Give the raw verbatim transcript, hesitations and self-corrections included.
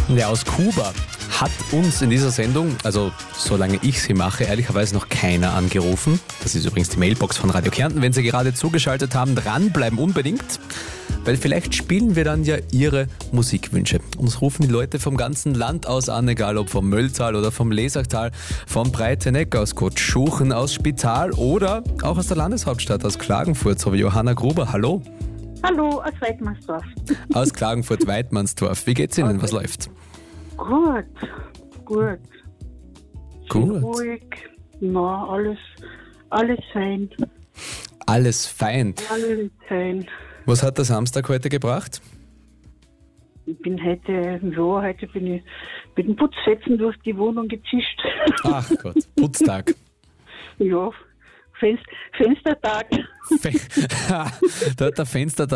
Ja, aus Kuba hat uns in dieser Sendung, also solange ich sie mache, ehrlicherweise noch keiner angerufen. Das ist übrigens die Mailbox von Radio Kärnten. Wenn Sie gerade zugeschaltet haben, dranbleiben unbedingt, weil vielleicht spielen wir dann ja Ihre Musikwünsche. Uns rufen die Leute vom ganzen Land aus an, egal ob vom Mölltal oder vom Lesachtal, vom Breiteneck, aus Kottschuchen, aus Spital oder auch aus der Landeshauptstadt, aus Klagenfurt, so wie Johanna Gruber. Hallo. Hallo, aus Weidmannsdorf. Aus Klagenfurt-Weidmannsdorf. Wie geht's Ihnen? Okay. Was läuft? Gut, gut. Gut. Ruhig, na, alles, alles fein. Alles fein. Alles fein. Was hat der Samstag heute gebracht? Ich bin heute, ja, heute bin ich mit dem Putzfetzen durch die Wohnung gezischt. Ach Gott, Putztag. Ja, Fenst, Fenstertag. Fe- da hat der Fenstertag